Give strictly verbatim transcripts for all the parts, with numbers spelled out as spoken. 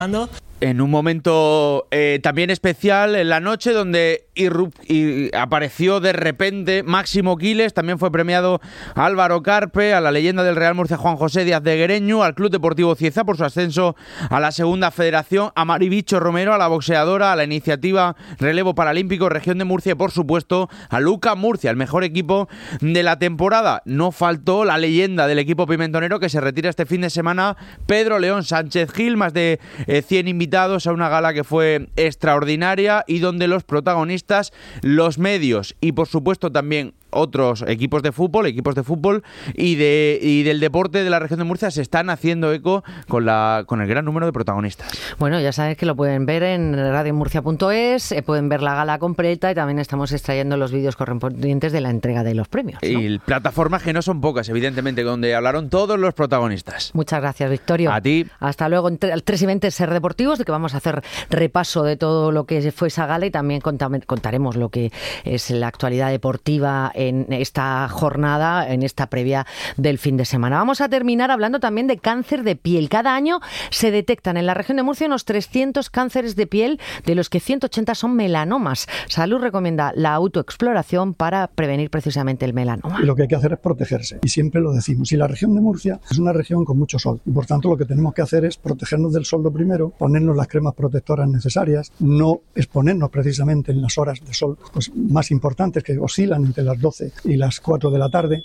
En un momento eh, también especial en la noche donde irrup- y apareció de repente Máximo Quiles, también fue premiado Álvaro Carpe, a la leyenda del Real Murcia Juan José Díaz de Guereñu, al Club Deportivo Cieza por su ascenso a la Segunda Federación, a Mari Bicho Romero, a la boxeadora, a la iniciativa Relevo Paralímpico Región de Murcia y por supuesto a Luca Murcia, el mejor equipo de la temporada. No faltó la leyenda del equipo pimentonero que se retira este fin de semana, Pedro León Sánchez Gil, más de eh, cien invitados a una gala que fue extraordinaria y donde los protagonistas, los medios y por supuesto también otros equipos de fútbol, equipos de fútbol y de y del deporte de la región de Murcia se están haciendo eco con la con el gran número de protagonistas. Bueno, ya sabes que lo pueden ver en radio murcia punto es, eh, pueden ver la gala completa y también estamos extrayendo los vídeos correspondientes de la entrega de los premios, ¿no? Y plataformas que no son pocas, evidentemente, donde hablaron todos los protagonistas. Muchas gracias, Victorio. A ti. Hasta luego. Al tres y veinte Ser Deportivos, de que vamos a hacer repaso de todo lo que fue esa gala y también contaremos lo que es la actualidad deportiva en esta jornada, en esta previa del fin de semana. Vamos a terminar hablando también de cáncer de piel. Cada año se detectan en la región de Murcia unos trescientos cánceres de piel, de los que ciento ochenta son melanomas. Salud recomienda la autoexploración para prevenir precisamente el melanoma. Y lo que hay que hacer es protegerse. Y siempre lo decimos. Y la región de Murcia es una región con mucho sol. Y por tanto lo que tenemos que hacer es protegernos del sol lo primero, ponernos las cremas protectoras necesarias, no exponernos precisamente en las horas de sol pues, más importantes, que oscilan entre las doce y las cuatro de la tarde.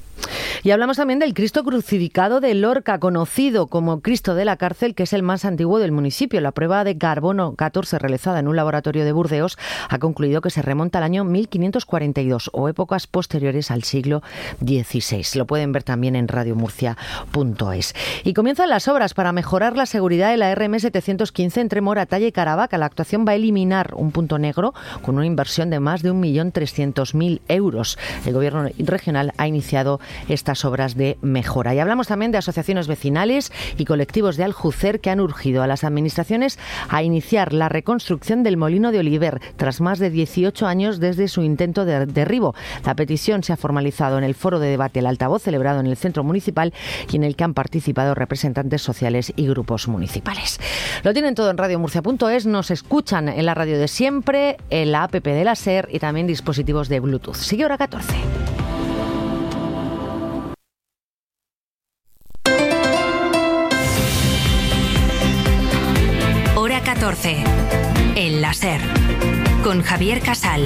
Y hablamos también del Cristo crucificado de Lorca, conocido como Cristo de la Cárcel, que es el más antiguo del municipio. La prueba de carbono catorce realizada en un laboratorio de Burdeos ha concluido que se remonta al año mil quinientos cuarenta y dos o épocas posteriores al siglo dieciséis. Lo pueden ver también en radio murcia punto es. Y comienzan las obras para mejorar la seguridad de la R M setecientos quince entre Moratalla y Caravaca. La actuación va a eliminar un punto negro con una inversión de más de un millón trescientos mil euros. El gobierno regional ha iniciado estas obras de mejora. Y hablamos también de asociaciones vecinales y colectivos de Aljucer que han urgido a las administraciones a iniciar la reconstrucción del molino de Oliver tras más de dieciocho años desde su intento de derribo. La petición se ha formalizado en el foro de debate El Altavoz celebrado en el centro municipal y en el que han participado representantes sociales y grupos municipales. Lo tienen todo en radio murcia punto es, nos escuchan en la radio de siempre, en la app de la SER y también dispositivos de Bluetooth. Sigue hora catorce. Hora catorce, en la SER, con Javier Casal.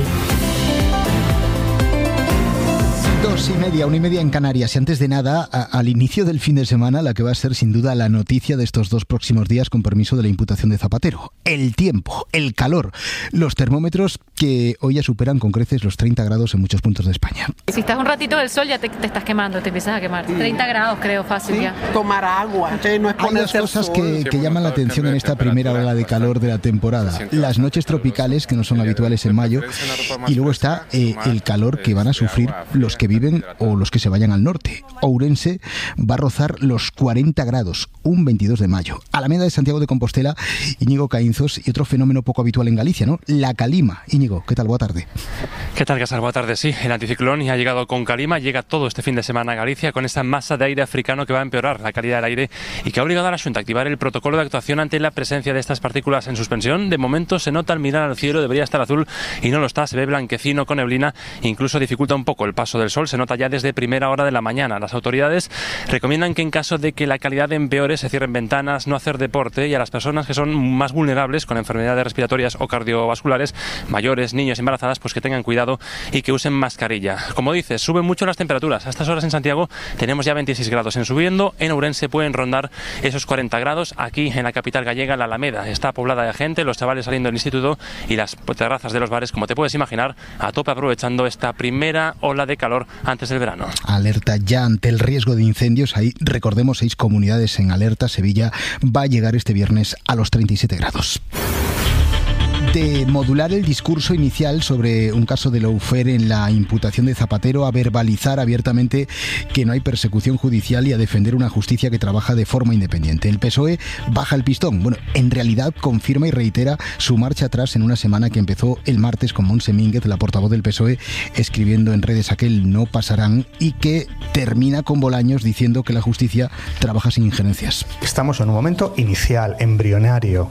Dos y media, una y media en Canarias. Y antes de nada, a, al inicio del fin de semana, la que va a ser sin duda la noticia de estos dos próximos días, con permiso de la imputación de Zapatero. El tiempo, el calor, los termómetros que hoy ya superan con creces los treinta grados en muchos puntos de España. Si estás un ratito del sol ya te, te estás quemando, te empiezas a quemar. Sí. treinta grados creo, fácil sí. ya. Tomar agua, no es Hay dos cosas que, que llaman la atención en esta primera ola de calor de la temporada. Las noches tropicales, que no son habituales en mayo, y luego está eh, el calor que van a sufrir los que viven o los que se vayan al norte. Ourense va a rozar los cuarenta grados, un veintidós de mayo. Alameda de Santiago de Compostela, Íñigo Caínzos, y otro fenómeno poco habitual en Galicia, ¿no? La calima. Íñigo, ¿qué tal? Buena tarde. ¿Qué tal, Casal? Buena tarde. Sí, el anticiclón ha llegado con calima, llega todo este fin de semana a Galicia con esa masa de aire africano que va a empeorar la calidad del aire y que ha obligado a la Xunta a activar el protocolo de actuación ante la presencia de estas partículas en suspensión. De momento se nota al mirar al cielo, debería estar azul y no lo está, se ve blanquecino con neblina, incluso dificulta un poco el paso del sol, se nota ya desde primera hora de la mañana. Las autoridades recomiendan que en caso de que la calidad empeore se cierren ventanas, no hacer deporte, y a las personas que son más vulnerables con enfermedades respiratorias o cardiovasculares, mayores, niños, embarazadas, pues que tengan cuidado y que usen mascarilla. Como dices, suben mucho las temperaturas. A estas horas en Santiago tenemos ya veintiséis grados en subiendo, en Ourense pueden rondar esos cuarenta grados. Aquí en la capital gallega, la Alameda está poblada de gente, los chavales saliendo del instituto y las terrazas de los bares, como te puedes imaginar, a tope aprovechando esta primera ola de calor antes del verano. Alerta ya ante el riesgo de incendios. Ahí, recordemos, seis comunidades en alerta. Sevilla va a llegar este viernes a los treinta y siete grados. de modular el discurso inicial sobre un caso de lawfare en la imputación de Zapatero a verbalizar abiertamente que no hay persecución judicial y a defender una justicia que trabaja de forma independiente. El P S O E baja el pistón. Bueno, en realidad confirma y reitera su marcha atrás en una semana que empezó el martes con Montse Mínguez, la portavoz del P S O E, escribiendo en redes aquel no pasarán, y que termina con Bolaños diciendo que la justicia trabaja sin injerencias. Estamos en un momento inicial, embrionario.